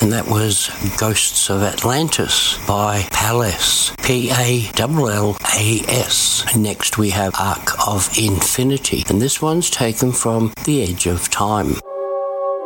and that was Ghosts of Atlantis by Pallas, Pallas. Next we have Arc of Infinity, and this one's taken from The Edge of Time.